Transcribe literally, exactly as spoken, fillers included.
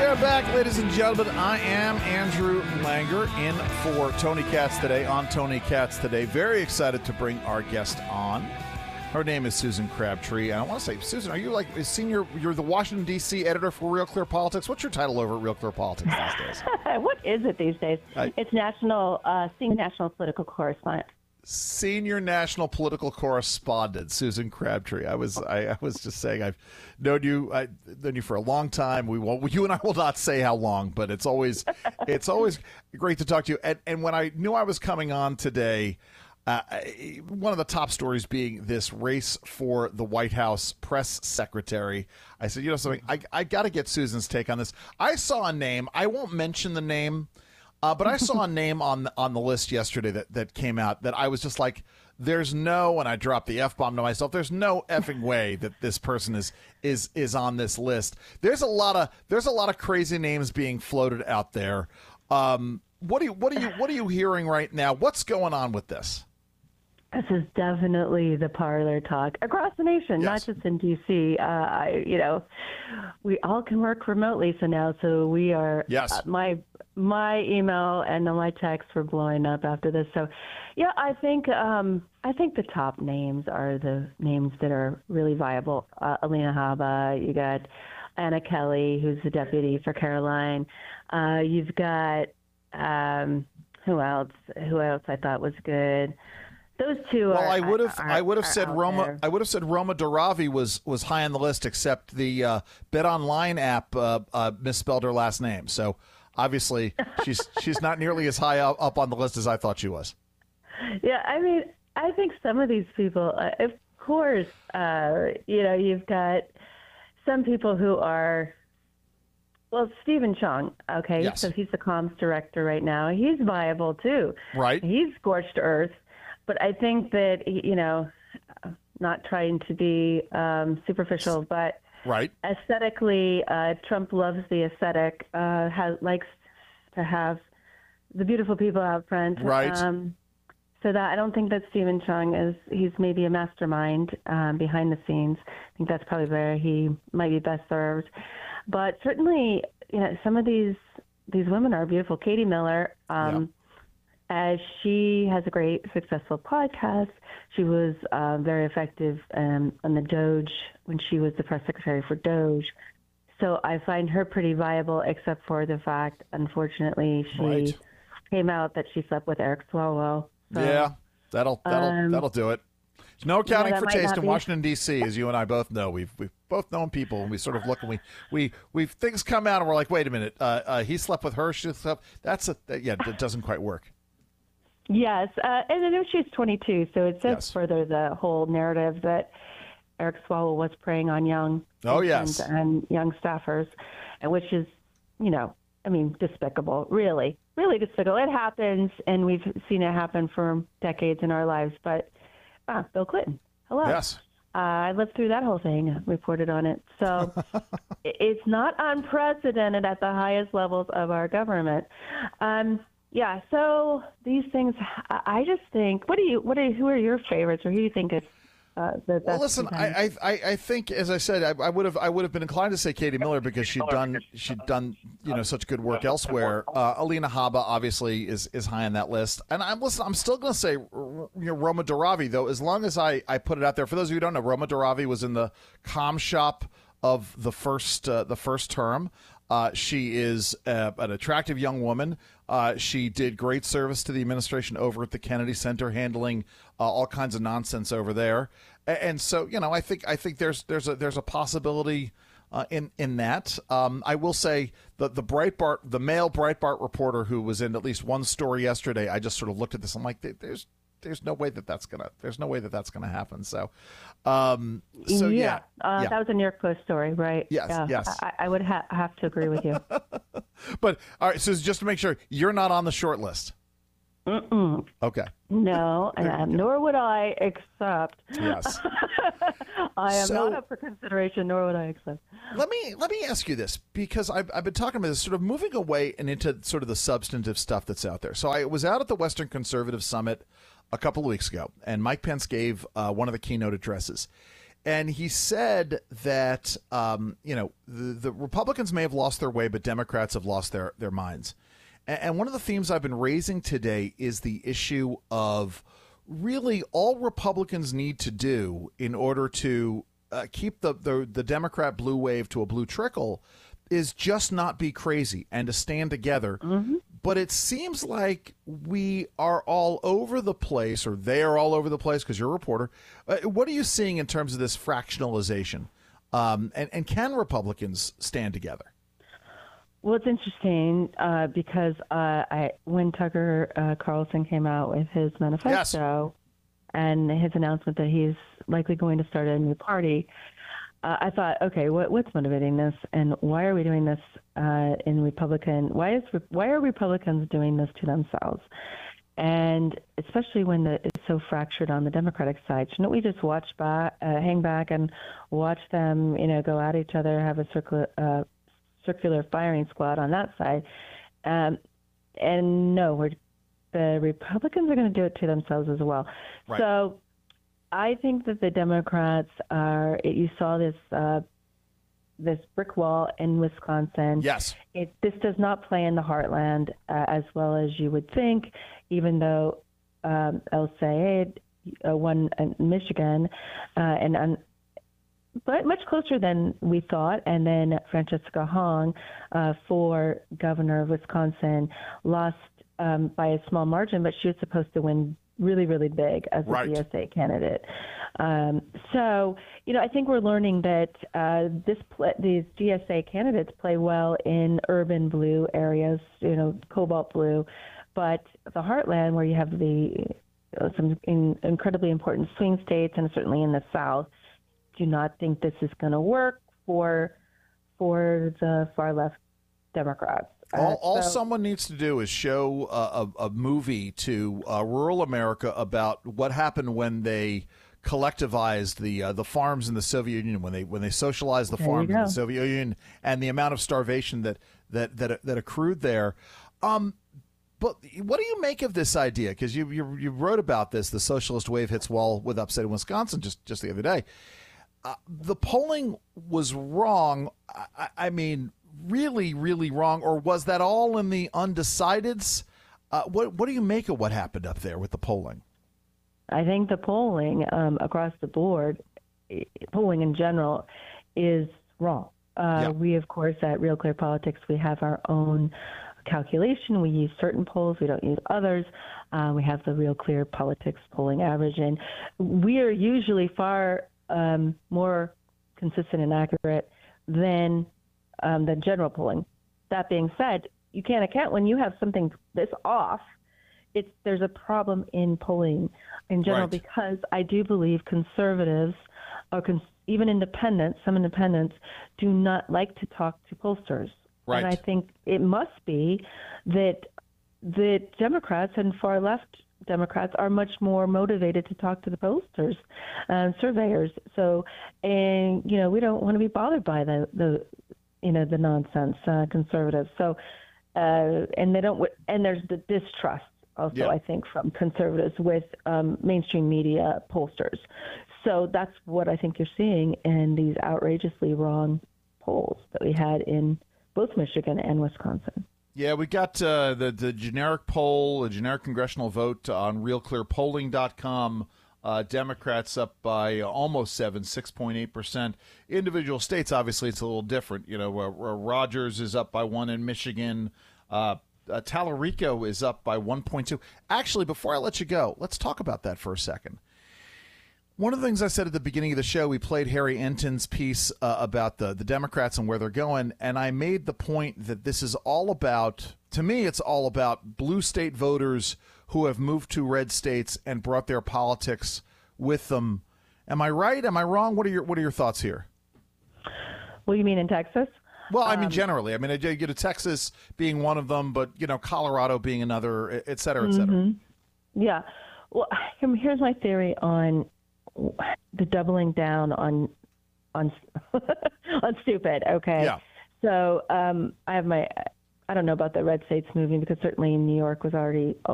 are back, ladies and gentlemen. I am Andrew Langer in for Tony Katz today on Tony Katz Today. Very excited to bring our guest on. Her name is Susan Crabtree. And I want to say, Susan, are you like a senior? You're the Washington, D C editor for Real Clear Politics. What's your title over at Real Clear Politics these days? What is it these days? I, it's national, uh, senior national political correspondent. Senior national political correspondent, Susan Crabtree. I was, I, I was just saying, I've known you, I've known you for a long time. We won't, you and I will not say how long, but it's always, it's always great to talk to you. And, and when I knew I was coming on today, uh, one of the top stories being this race for the White House press secretary, I said, you know something, I, I got to get Susan's take on this. I saw a name. I won't mention the name. Uh, but I saw a name on on the list yesterday that, that came out that I was just like, there's no, and I dropped the F-bomb to myself, there's no effing way that this person is is is on this list. There's a lot of there's a lot of crazy names being floated out there. Um, what do you what are you what are you hearing right now? What's going on with this? This is definitely the parlor talk across the nation, Yes. not just in D C. Uh, I, you know, we all can work remotely, so now, so we are. Yes. Uh, my my email and my texts were blowing up after this. So, yeah, I think um, I think the top names are the names that are really viable. Uh, Alina Habba, you got Anna Kelly, who's the deputy for Caroline. Uh, you've got um, who else? Who else I thought was good? Those two well, are. I would have, are, I would have are said out Roma. there. I would have said Roma Daravi was was high on the list, except the uh, Bet Online app uh, uh, misspelled her last name. So obviously, she's she's not nearly as high up, up on the list as I thought she was. Yeah, I mean, I think some of these people, uh, of course, uh, you know, you've got some people who are. Well, Stephen Chung, okay, Yes. so he's the comms director right now. He's viable too. Right. He's scorched earth. But I think that, you know, not trying to be um, superficial, but Right. aesthetically, uh, Trump loves the aesthetic, uh, has, likes to have the beautiful people out front. Right. Um, so that I don't think that Stephen Chung is, he's maybe a mastermind um, behind the scenes. I think that's probably where he might be best served. But certainly, you know, some of these these women are beautiful. Katie Miller, um, yeah. as she has a great, successful podcast. She was uh, very effective um, on the Doge when she was the press secretary for Doge. So I find her pretty viable, except for the fact, unfortunately, she Right. came out that she slept with Eric Swalwell. So, yeah, that'll that'll um, that'll do it. There's no accounting that for might taste not in be- Washington D C, as you and I both know. We've we've both known people, and we sort of look and we we we things come out, and we're like, wait a minute, uh, uh, he slept with her. She slept. That's a yeah, it doesn't quite work. Yes, uh, and I know she's twenty-two, so it does Yes. further the whole narrative that Eric Swalwell was preying on young Oh, interns yes. and young staffers, and which is, you know, I mean, despicable, really, really despicable. It happens, and we've seen it happen for decades in our lives, but ah, Bill Clinton, hello. Yes. Uh, I lived through that whole thing, reported on it. So it- it's not unprecedented at the highest levels of our government. Um, yeah, so these things, I I just think, what do you, what are, who are your favorites, or who do you think is uh, the best? Well, listen, I, I I think, as I said, I, I would have I would have been inclined to say Katie Miller because she'd done she'd done you know such good work elsewhere. Uh, Alina Habba obviously is, is high on that list, and I'm listen. I'm still going to say you know, Roma Daravi though, as long as I, I put it out there. For those of you who don't know, Roma Daravi was in the comm shop of the first uh, the first term. Uh, she is uh, an attractive young woman. Uh, she did great service to the administration over at the Kennedy Center, handling uh, all kinds of nonsense over there. And, and so, you know, I think I think there's there's a there's a possibility uh, in in that. Um, I will say the the Breitbart, the male Breitbart reporter who was in at least one story yesterday. I just sort of looked at this. I'm like, there's there's no way that that's gonna there's no way that that's gonna happen. So, um, so yeah, Uh, yeah. that was a New York Post story, right? Yes, yeah. yes. I, I would ha- have to agree with you. But all right, so just to make sure, you're not on the short list. Mm-mm. Okay. No, and nor would I accept. Yes. I am So- not up for consideration, nor would I accept. Let me let me ask you this, because I've, I've been talking about this, sort of moving away and into sort of the substantive stuff that's out there. So I was out at the Western Conservative Summit a couple of weeks ago, and Mike Pence gave uh, one of the keynote addresses. And he said that, um, you know, the, the Republicans may have lost their way, but Democrats have lost their, their minds. And, and one of the themes I've been raising today is the issue of really all Republicans need to do in order to uh, keep the, the, the Democrat blue wave to a blue trickle is just not be crazy and to stand together. Mm-hmm. But it seems like we are all over the place, or they are all over the place because you're a reporter. Uh, what are you seeing in terms of this fractionalization? Um, and, and can Republicans stand together? Well, it's interesting uh, because uh, I, when Tucker uh, Carlson came out with his manifesto yes. and his announcement that he's likely going to start a new party, Uh, I thought, okay, what, what's motivating this, and why are we doing this uh, in Republican? Why is why are Republicans doing this to themselves? And especially when the, it's so fractured on the Democratic side, shouldn't we just watch back, uh, hang back, and watch them, you know, go at each other, have a circular uh, circular firing squad on that side? Um, and no, we're, the Republicans are going to do it to themselves as well. Right. So I think that the Democrats are. You saw this uh, this brick wall in Wisconsin. Yes, it, this does not play in the heartland uh, as well as you would think. Even though um, El Sayed uh, won in Michigan, uh, and um, but much closer than we thought. And then Francesca Hong, uh, for governor of Wisconsin, lost um, by a small margin, but she was supposed to win really, really big as a right. D S A candidate. Um, so, you know, I think we're learning that uh, this pl- these D S A candidates play well in urban blue areas, you know, cobalt blue, but the heartland, where you have the uh, some in, incredibly important swing states, and certainly in the South, do not think this is going to work for for the far left Democrats. All, Uh, all so, someone needs to do is show a, a, a movie to uh, rural America about what happened when they collectivized the uh, the farms in the Soviet Union, when they when they socialized the There farms you in go. the Soviet Union, and the amount of starvation that that that, that accrued there. Um, but what do you make of this idea? Because you, you you wrote about this, the socialist wave hits wall with upset in Wisconsin just just the other day. Uh, the polling was wrong. I, I mean. really, really wrong, or was that all in the undecideds? Uh, what what do you make of what happened up there with the polling? I think the polling um, across the board, eh, polling in general, is wrong. Uh, Yeah. We, of course, at Real Clear Politics, we have our own calculation. We use certain polls. We don't use others. Uh, we have the Real Clear Politics polling average, and we are usually far um, more consistent and accurate than um, than general polling. That being said, you can't account when you have something this off. It's there's a problem in polling in general, Right. because I do believe conservatives or cons- even independents, some independents, do not like to talk to pollsters. Right. And I think it must be that the Democrats and far left Democrats are much more motivated to talk to the pollsters and surveyors. So, and you know, we don't want to be bothered by the the you know the nonsense uh, conservatives. So, uh, and they don't. And there's the distrust also, Yeah. I think, from conservatives with um, mainstream media pollsters. So that's what I think you're seeing in these outrageously wrong polls that we had in both Michigan and Wisconsin. Yeah, we got uh, the the generic poll, the generic congressional vote on real clear polling dot com. Uh, Democrats up by almost seven, six point eight percent. Individual states, obviously, it's a little different. You know, where, where Rogers is up by one in Michigan. Uh, uh, Tallarico is up by one point two. Actually, before I let you go, let's talk about that for a second. One of the things I said at the beginning of the show, we played Harry Enton's piece uh, about the, the Democrats and where they're going, and I made the point that this is all about, to me, it's all about blue state voters who have moved to red states and brought their politics with them. Am I right? Am I wrong? What are your What are your thoughts here? Well, you mean in Texas? Well, I mean, Um, generally. I mean, I- you know, Texas being one of them, but, you know, Colorado being another, et cetera, et cetera. Mm-hmm. Yeah. Well, here's my theory on the doubling down on on on stupid. Okay. Yeah. So um, I have my. I don't know about the red states moving, because certainly New York was already